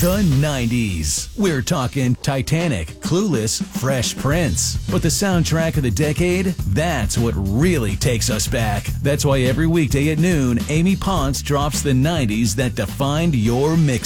The 90s. We're talking Titanic, Clueless, Fresh Prince. But the soundtrack of the decade? That's what really takes us back. That's why every weekday at noon, Amy Ponce drops the 90s that defined your mix.